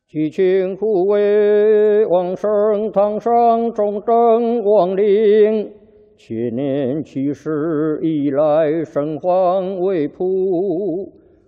祈请护卫往生堂上忠贞亡灵，千年7世以来圣皇为仆。